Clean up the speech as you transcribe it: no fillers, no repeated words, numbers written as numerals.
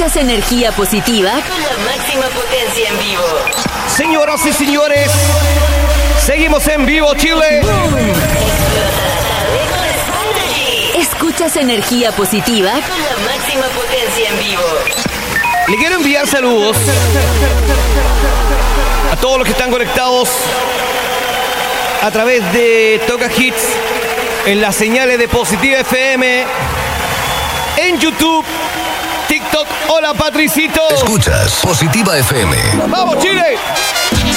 Escuchas energía positiva con la máxima potencia en vivo. Señoras y señores, seguimos en vivo, Chile. Escuchas energía positiva con la máxima potencia en vivo. Le quiero enviar saludos a todos los que están conectados a través de Toca Hits en las señales de Positiva FM, en YouTube, TikTok. Hola, Patricito. Escuchas Positiva FM. ¡Vamos, Chile!